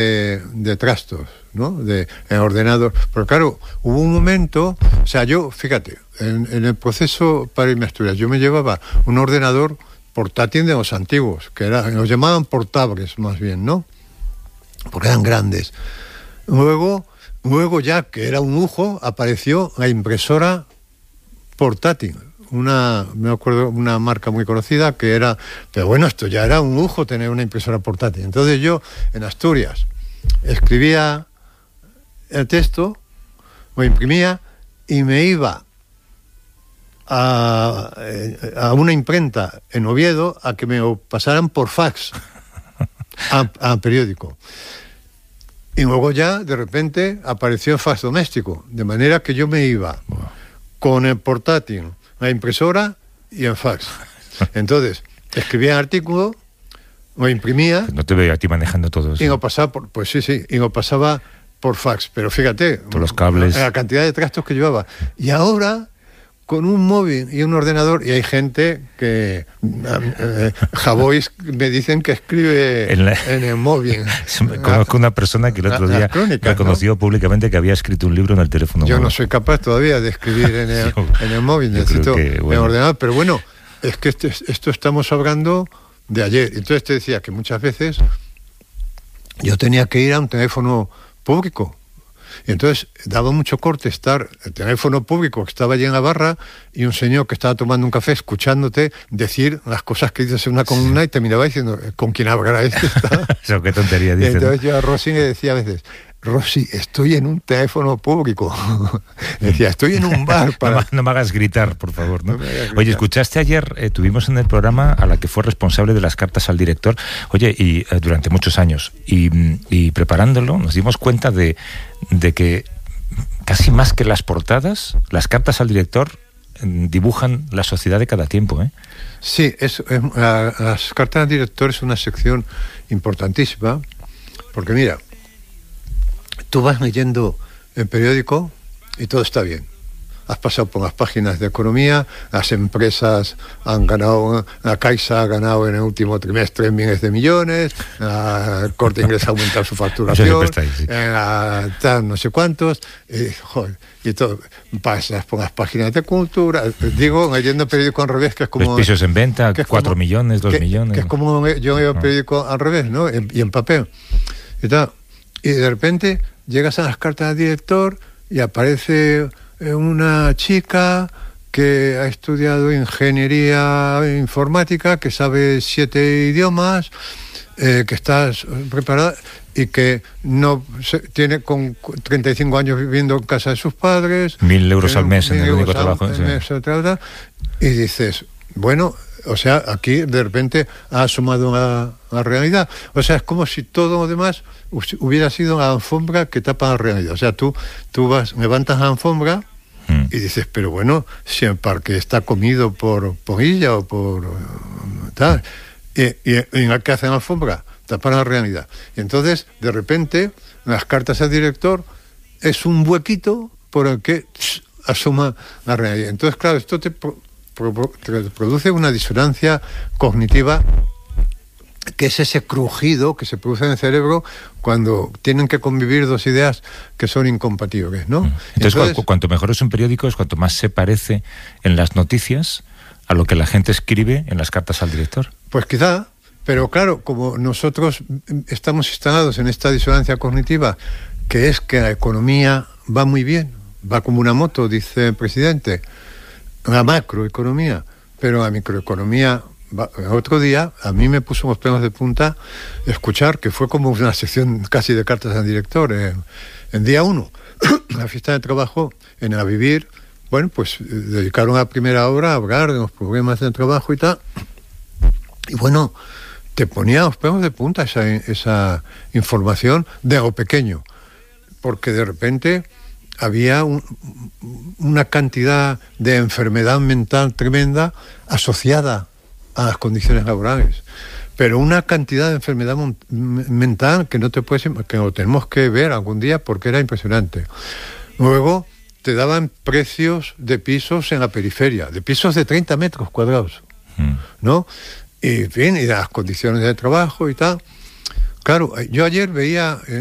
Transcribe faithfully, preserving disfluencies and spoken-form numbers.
de, de trastos, ¿no? De en ordenador. Pero claro, hubo un momento, o sea, yo, fíjate, en, en el proceso para irme a Asturias, yo me llevaba un ordenador portátil de los antiguos, que era, los llamaban portables más bien, ¿no? Porque eran grandes. Luego, luego ya que era un lujo, apareció la impresora portátil. Una, me acuerdo, una marca muy conocida que era, pero bueno, esto ya era un lujo tener una impresora portátil. Entonces yo, en Asturias, escribía el texto, lo imprimía y me iba a, a una imprenta en Oviedo a que me lo pasaran por fax a, a periódico. Y luego ya, de repente, apareció el fax doméstico, de manera que yo me iba con el portátil, la impresora y el fax. Entonces, escribía el artículo, lo imprimía... No te veo a ti manejando todo eso. Y lo pasaba por, pues sí, sí, y lo pasaba por fax. Pero fíjate, todos los cables, la cantidad de trastos que llevaba. Y ahora, con un móvil y un ordenador, y hay gente que... Eh, Javois me dicen que escribe en, la, en el móvil. Conozco una persona que el otro día crónicas, reconoció, ¿no?, públicamente que había escrito un libro en el teléfono Yo móvil. No soy capaz todavía de escribir en el, yo, en el móvil, necesito que, bueno, en el ordenador. Pero bueno, es que este, esto estamos hablando de ayer. Entonces te decía que muchas veces yo tenía que ir a un teléfono público. Y entonces daba mucho corte estar el teléfono público que estaba allí en la barra y un señor que estaba tomando un café escuchándote decir las cosas que dices en una columna, sí, y terminaba diciendo, ¿con quién hablará este? Eso, qué tontería dice. Entonces, ¿no?, yo a Rosy le decía a veces, Rosy, estoy en un teléfono público. Decía, estoy en un bar. Para... No, no me hagas gritar, por favor, ¿no? No gritar. Oye, escuchaste ayer, eh, tuvimos en el programa a la que fue responsable de las cartas al director, oye, y eh, durante muchos años, y, y preparándolo nos dimos cuenta de, de que casi más que las portadas, las cartas al director eh, dibujan la sociedad de cada tiempo, ¿eh? Sí, es, es, la, las cartas al director es una sección importantísima, porque mira, tú vas leyendo el periódico y todo está bien. Has pasado por las páginas de economía, las empresas han ganado, la Caixa ha ganado en el último trimestre miles de millones, el Corte Inglés ha aumentado su facturación, ahí, sí. la, tal, no sé cuántos, y, joder, y todo. Pasas por las páginas de cultura, digo, leyendo el periódico al revés, que es como... Los pisos en venta, cuatro millones, dos millones. Que es como yo leo el periódico al revés, ¿no? Y en papel. Y tal. Y de repente llegas a las cartas del director y aparece una chica que ha estudiado ingeniería informática, que sabe siete idiomas, eh, que está preparada y que no se, tiene con treinta y cinco años viviendo en casa de sus padres. Mil euros eh, al mes en el único trabajo. Al, sí. mes, y dices, bueno, o sea, aquí de repente ha asomado la, la realidad. O sea, es como si todo lo demás hubiera sido la alfombra que tapa la realidad. O sea, tú, tú vas, levantas la alfombra mm. y dices, pero bueno, si el parque está comido por, por ella o por tal, y, y, y en la que hacen la alfombra, tapar la realidad. Y entonces, de repente, las cartas al director es un huequito por el que tss, asoma la realidad. Entonces, claro, esto te... te produce una disonancia cognitiva, que es ese crujido que se produce en el cerebro cuando tienen que convivir dos ideas que son incompatibles, ¿no? Entonces, Entonces cu- cuanto mejor es un periódico es cuanto más se parece en las noticias a lo que la gente escribe en las cartas al director. Pues quizá, pero claro, como nosotros estamos instalados en esta disonancia cognitiva, que es que la economía va muy bien, va como una moto, dice el presidente, la macroeconomía, pero la microeconomía, el otro día a mí me puso los pelos de punta escuchar que fue como una sección casi de cartas al director en, en día uno, la fiesta de trabajo en A Vivir. Bueno, pues dedicaron a primera hora a hablar de los problemas del trabajo y tal, y bueno, te ponía los pelos de punta esa, esa información de lo pequeño, porque de repente había un, una cantidad de enfermedad mental tremenda asociada a las condiciones laborales, pero una cantidad de enfermedad mon- mental que no te puedes, que lo tenemos que ver algún día porque era impresionante. Luego te daban precios de pisos en la periferia, de pisos de treinta metros cuadrados, mm. ¿no? Y en fin, y las condiciones de trabajo y tal. Claro, yo ayer veía